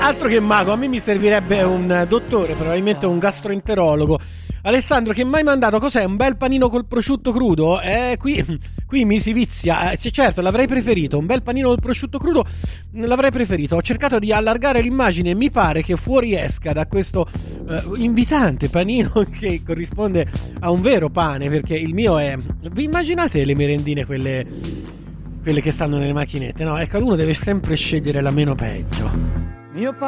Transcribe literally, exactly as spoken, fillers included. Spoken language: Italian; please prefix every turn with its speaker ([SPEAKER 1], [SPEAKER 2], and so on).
[SPEAKER 1] altro che mago, a me mi servirebbe un dottore, probabilmente un gastroenterologo. Alessandro, che mai mandato, cos'è? Un bel panino col prosciutto crudo? Eh, qui, qui mi si vizia. Eh, sì, certo, l'avrei preferito. Un bel panino col prosciutto crudo l'avrei preferito. Ho cercato di allargare l'immagine e mi pare che fuoriesca da questo eh, invitante panino che corrisponde a un vero pane, perché il mio è... Vi immaginate le merendine, quelle, quelle che stanno nelle macchinette? No, ecco, uno deve sempre scegliere la meno peggio.
[SPEAKER 2] Mio